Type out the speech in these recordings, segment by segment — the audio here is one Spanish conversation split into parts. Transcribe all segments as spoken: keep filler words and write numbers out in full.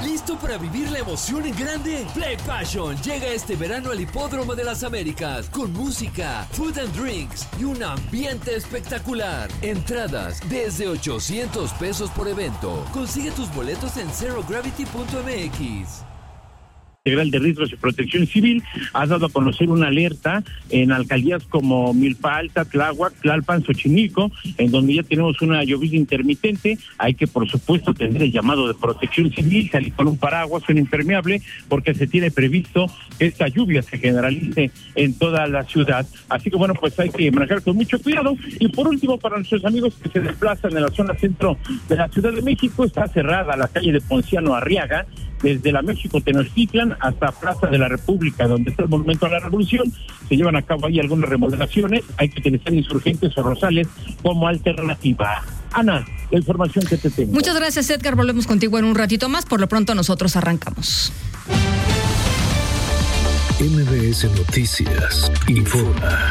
¿Listo para vivir la emoción en grande? Play Passion llega este verano al Hipódromo de las Américas con música, food and drinks y un ambiente espectacular. Entradas desde ochocientos pesos por evento. Consigue tus boletos en zero gravity punto m x. Integral de Riesgos y Protección Civil ha dado a conocer una alerta en alcaldías como Milpa Alta, Tláhuac, Tlalpan, Xochimilco, en donde ya tenemos una llovizna intermitente. Hay que, por supuesto, tener el llamado de Protección Civil, salir con un paraguas, un impermeable, porque se tiene previsto que esta lluvia se generalice en toda la ciudad. Así que, bueno, pues hay que manejar con mucho cuidado. Y por último, para nuestros amigos que se desplazan en la zona centro de la Ciudad de México, está cerrada la calle de Ponciano Arriaga, desde la México Tenochtitlan hasta Plaza de la República, donde está el Monumento a la Revolución. Se llevan a cabo ahí algunas remodelaciones. Hay que utilizar Insurgentes o Rosales como alternativa. Ana, la información que te tengo. Muchas gracias, Edgar. Volvemos contigo en un ratito más. Por lo pronto nosotros arrancamos. M B S Noticias informa.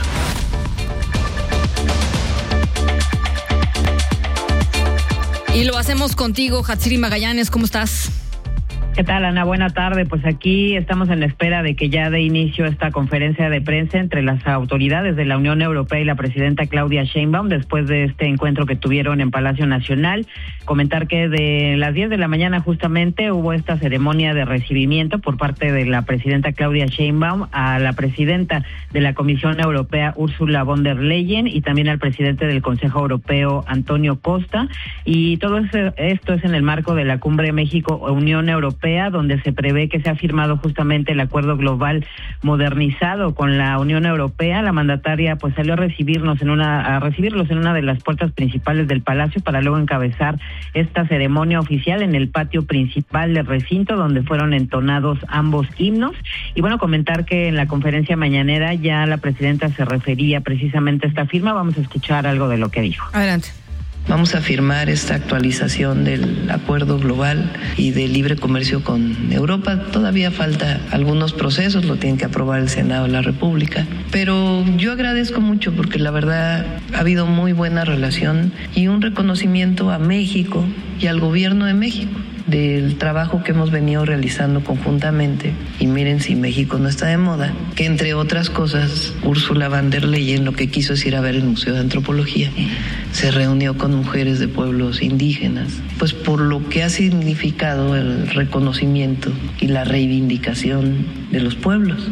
Y lo hacemos contigo, Hatsiri Magallanes. ¿Cómo estás? ¿Qué tal, Ana? Buena tarde. Pues aquí estamos en espera de que ya dé inicio esta conferencia de prensa entre las autoridades de la Unión Europea y la presidenta Claudia Sheinbaum después de este encuentro que tuvieron en Palacio Nacional. Comentar que de las diez de la mañana justamente hubo esta ceremonia de recibimiento por parte de la presidenta Claudia Sheinbaum a la presidenta de la Comisión Europea, Ursula von der Leyen, y también al presidente del Consejo Europeo, Antonio Costa. Y todo esto es en el marco de la Cumbre México-Unión Europea, donde se prevé que se ha firmado justamente el acuerdo global modernizado con la Unión Europea. La mandataria pues salió a recibirnos en una a recibirlos en una de las puertas principales del palacio para luego encabezar esta ceremonia oficial en el patio principal del recinto, donde fueron entonados ambos himnos. Y bueno, comentar que en la conferencia mañanera ya la presidenta se refería precisamente a esta firma. Vamos a escuchar algo de lo que dijo. Adelante. Vamos a firmar esta actualización del acuerdo global y de libre comercio con Europa. Todavía falta algunos procesos, lo tienen que aprobar el Senado de la República. Pero yo agradezco mucho porque la verdad ha habido muy buena relación y un reconocimiento a México y al gobierno de México del trabajo que hemos venido realizando conjuntamente. Y miren si México no está de moda, que entre otras cosas Ursula von der Leyen lo que quiso es ir a ver el Museo de Antropología. Se reunió con mujeres de pueblos indígenas, pues por lo que ha significado el reconocimiento y la reivindicación de los pueblos.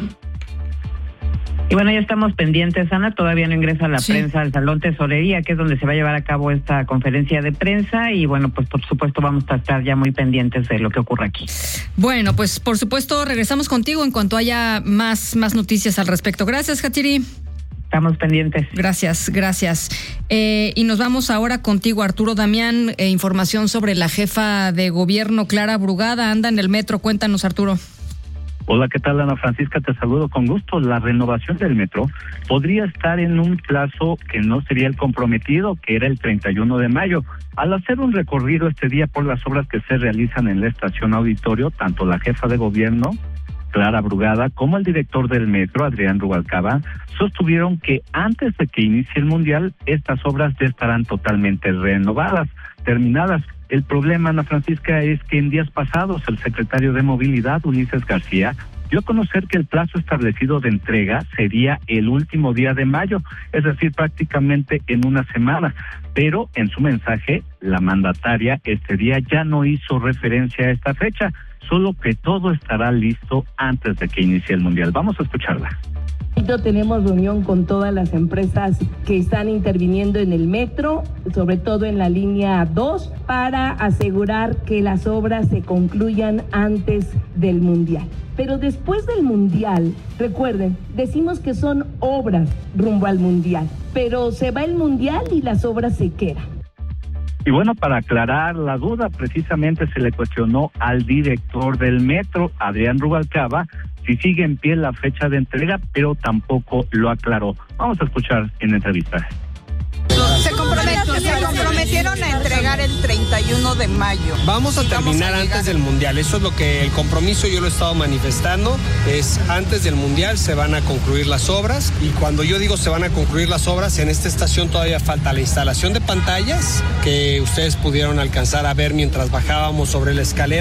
Y bueno, ya estamos pendientes, Ana, todavía no ingresa la sí. prensa al Salón Tesorería, que es donde se va a llevar a cabo esta conferencia de prensa, y bueno, pues por supuesto vamos a estar ya muy pendientes de lo que ocurre aquí. Bueno, pues por supuesto regresamos contigo en cuanto haya más, más noticias al respecto. Gracias, Hatsiri. Estamos pendientes. Gracias, gracias. Eh, y nos vamos ahora contigo, Arturo Damián, eh, información sobre la jefa de gobierno, Clara Brugada, anda en el metro. Cuéntanos, Arturo. Hola, ¿qué tal, Ana Francisca? Te saludo con gusto. La renovación del metro podría estar en un plazo que no sería el comprometido, que era el treinta y uno de mayo. Al hacer un recorrido este día por las obras que se realizan en la estación Auditorio, tanto la jefa de gobierno, Clara Brugada, como el director del metro, Adrián Rubalcaba, sostuvieron que antes de que inicie el Mundial, estas obras ya estarán totalmente renovadas, terminadas. El problema, Ana Francisca, es que en días pasados el secretario de Movilidad, Ulises García, dio a conocer que el plazo establecido de entrega sería el último día de mayo, es decir, prácticamente en una semana. Pero en su mensaje, la mandataria este día ya no hizo referencia a esta fecha, solo que todo estará listo antes de que inicie el Mundial. Vamos a escucharla. Tenemos reunión con todas las empresas que están interviniendo en el metro, sobre todo en la línea dos, para asegurar que las obras se concluyan antes del Mundial. Pero después del Mundial, recuerden, decimos que son obras rumbo al Mundial, pero se va el Mundial y las obras se quedan. Y bueno, para aclarar la duda, precisamente se le cuestionó al director del metro, Adrián Rubalcaba, si sigue en pie la fecha de entrega, pero tampoco lo aclaró. Vamos a escuchar en la entrevista. Se, comprometieron, se comprometieron a entregar el treinta y uno de mayo. Vamos a terminar antes del Mundial. Eso es lo que el compromiso yo lo he estado manifestando. Es antes del Mundial se van a concluir las obras. Y cuando yo digo se van a concluir las obras, en esta estación todavía falta la instalación de pantallas que ustedes pudieron alcanzar a ver mientras bajábamos sobre la escalera.